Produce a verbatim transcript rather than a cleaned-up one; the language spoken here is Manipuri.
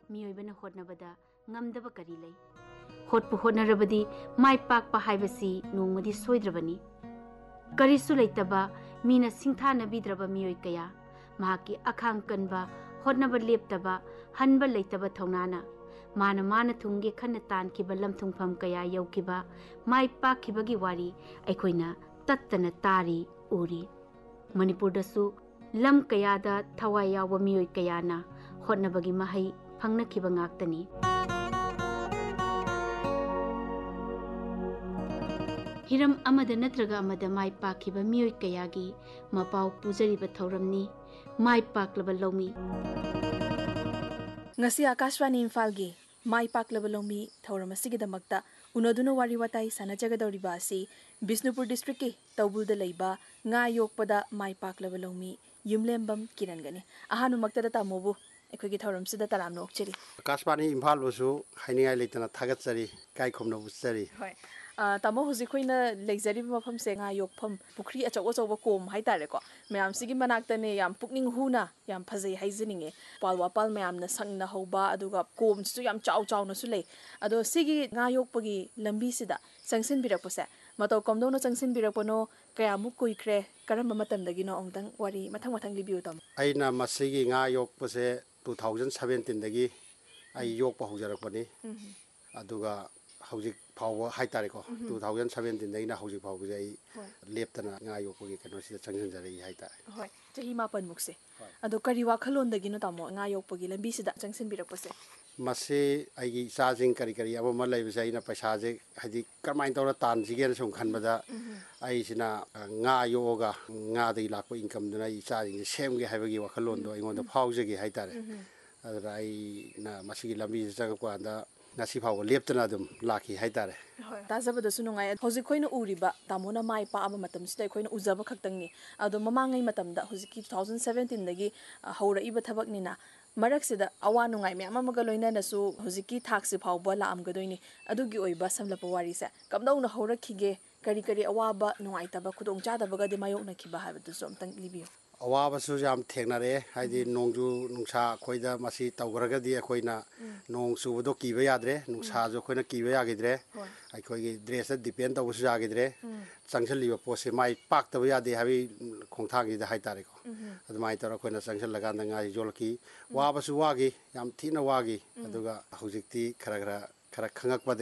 मियोइबना होटनबदा ngamdaba kari lei hotpu hotnarabadi mai pakpa haibasi nongmadi soidrabani karisu leitaba mina singthana bidraba miyoi kaya mahaki akhang kanba hotnaba leptaba hanba leitaba thaunana mana mana thungge khanna tan ki balam thungpham kaya yaukiba mai pakhibagi wari aikoina tattana tari uri manipur dasu lam kaya da thawai yawa miyoi kaya na hotnabagi mahai phangna kiba ngaktani hiram amada natraga amada mai pakhiba miyoi kayagi mapau pujariba thauramni mai paklaba lomi ngasi akashwani imfalgi mai paklaba lomi thauram asigidamakta unoduna wari watai sanajagadoriba asi Bishnupur district ki Taubul da leiba nga yokpada mai paklaba lomi yumlembam kirangani ahanu makta da tamobu ekhoi thauram sida taram nokcheri akashwani imphal busu hainingai leitana thagatsari kai khomna busari hoi tamo huji khoina legjari mafam se nga yokpham pukri achaw achaw kom haitare ko mayam sigi manakta ne yam pukning huna yam phajai haijininge palwa pal mayam na sangna hoba aduga kom su yam chaw chaw na su le ado sigi nga yokpagi lambi sida sangsin birakpose mato komdo no sangsin birakpono kaya mu kuikre karamba matam dagi no ongdang wari mathang mathang review tam aina masigi nga yokpose two thousand seventeen dagi ai yokpa hojarakpani aduga hojik phawwa haitare ko two thousand seventeen dagi na hojik phawwa ai leptana nga yokpagi kano sida changsanjari haitare hoi chahi mapan mukse ado kari wakhalon dagi no tamo nga yokpagi lambi sida changsin birakpose mase aigi charging kari kari aba malai bisai na paisa je hadi karmain tawra tan jigen sum khanbada ai sina nga yoga nga dai lakpo income duna i charging sem ge haibagi wakhalon do ingon da phawje ge haitare adra ai na masigi lambi jaga ko anda ngasi phaw leptana dum laki haitare tazabada sunungai hoji khoina uriba tamona mai pa aba matam sida khoina uzaba khaktangi ado mamangai matamda hoji ki two thousand seventeen dagi haura iba thabak nina marak sida awa nungai me ama maga loina nasu hoji ki thakse phawba la am gadoini adugi oiba samlapa wari se kamdau na haura khige kari kari awaba nungai taba khudong chada baga de mayok na khiba habadu som tang libiyo awaba su jam thengnare haidi nongju nungsa khoida masi tawgraga di khoina nong subodo kiba yadre nungsa jo khoina kiba yagidre ai khoigi dress depend tawsu yagidre changchal liba pose mai pak taw yade habi khongthagi da haitare ko admai tora khoina changchal laga na ngai jolki waba su wagi yam thina wagi aduga hojikti khara khara khara khangak